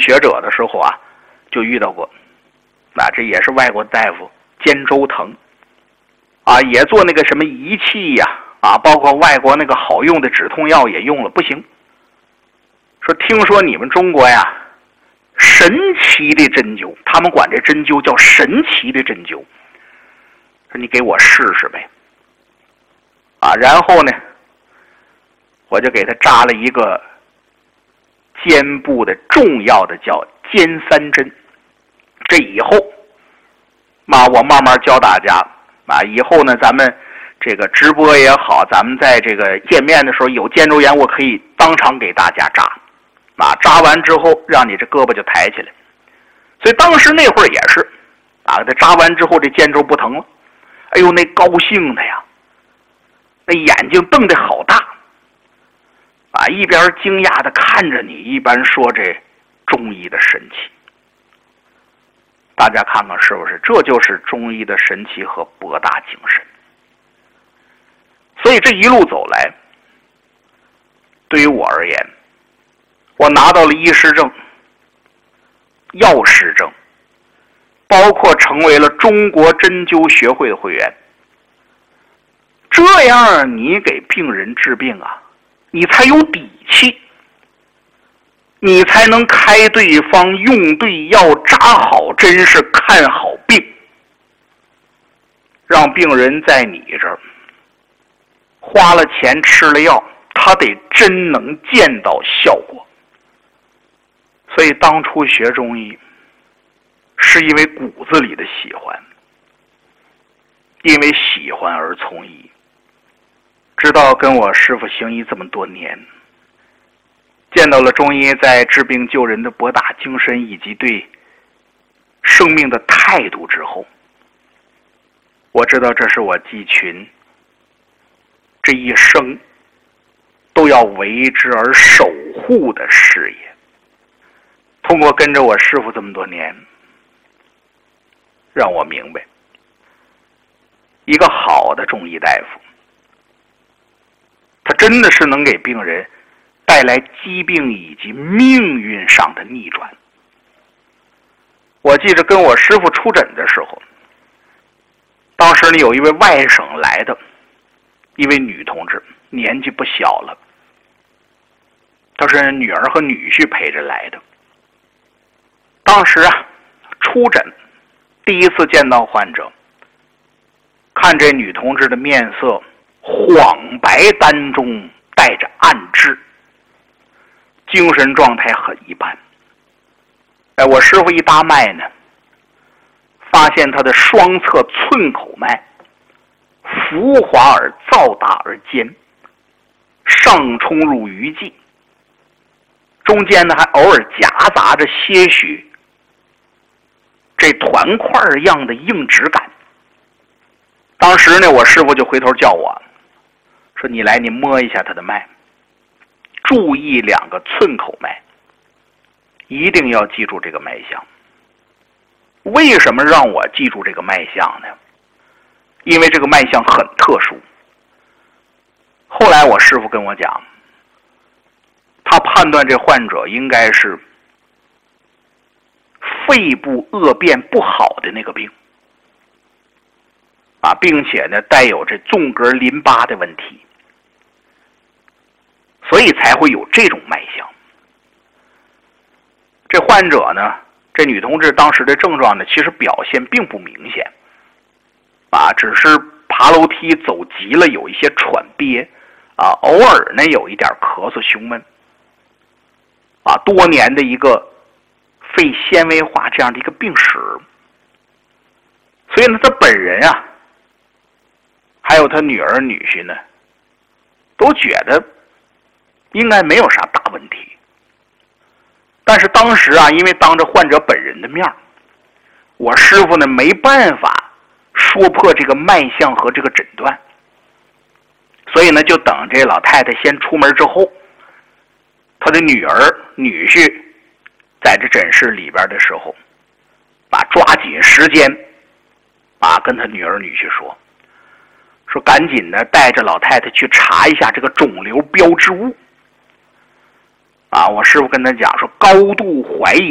学者的时候啊，就遇到过。这也是外国大夫肩周疼也做那个什么仪器呀包括外国那个好用的止痛药也用了，不行。说听说你们中国呀神奇的针灸，他们管这针灸叫神奇的针灸，说你给我试试呗然后呢我就给他扎了一个肩部的重要的叫肩三针。这以后我慢慢教大家以后呢咱们这个直播也好，咱们在这个见面的时候有肩周炎，我可以当场给大家扎扎完之后让你这胳膊就抬起来。所以当时那会儿也是给他扎完之后这肩周不疼了，哎呦那高兴的呀，那眼睛瞪得好大一边惊讶的看着你，一边说这中医的神奇。大家看看是不是？这就是中医的神奇和博大精深。所以这一路走来，对于我而言，我拿到了医师证、药师证，包括成为了中国针灸学会的会员。这样你给病人治病你才有底气，你才能开对方，用对药，扎好针，是看好病，让病人在你这儿花了钱吃了药，他得真能见到效果。所以当初学中医是因为骨子里的喜欢，因为喜欢而从医，直到跟我师父行医这么多年，见到了中医在治病救人的博大精深以及对生命的态度之后，我知道这是我季群这一生都要为之而守护的事业。通过跟着我师父这么多年，让我明白，一个好的中医大夫，他真的是能给病人带来疾病以及命运上的逆转。我记着跟我师父出诊的时候，当时呢有一位外省来的一位女同志，年纪不小了，她是女儿和女婿陪着来的。当时出诊第一次见到患者，看这女同志的面色黄白当中带着暗稚，精神状态很一般。我师父一搭脉呢，发现他的双侧寸口脉浮滑而躁大而尖，上冲入鱼际，中间呢还偶尔夹杂着些许这团块样的硬质感。当时呢我师父就回头叫我说，你来，你摸一下他的脉，注意2个寸口脉，一定要记住这个脉象。为什么让我记住这个脉象呢？因为这个脉象很特殊。后来我师父跟我讲，他判断这患者应该是肺部恶变不好的那个病并且呢带有这纵隔淋巴的问题，所以才会有这种脉象。这患者呢，这女同志当时的症状呢，其实表现并不明显只是爬楼梯走急了，有一些喘憋偶尔呢有一点咳嗽胸闷多年的一个肺纤维化这样的一个病史。所以呢他本人还有他女儿女婿呢，都觉得应该没有啥大问题。但是当时因为当着患者本人的面，我师父呢没办法说破这个脉象和这个诊断，所以呢就等这老太太先出门之后，他的女儿女婿在这诊室里边的时候抓紧时间跟他女儿女婿说赶紧的带着老太太去查一下这个肿瘤标志物我师父跟他讲说，高度怀疑